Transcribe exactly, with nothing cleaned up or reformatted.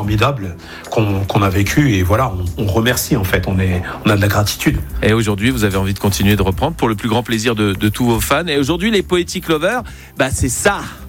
formidable qu'on, qu'on a vécu et voilà, on, on remercie en fait, on, est, on a de la gratitude. Et aujourd'hui, vous avez envie de continuer de reprendre pour le plus grand plaisir de, de tous vos fans. Et aujourd'hui, les Poetic Lovers, bah c'est ça.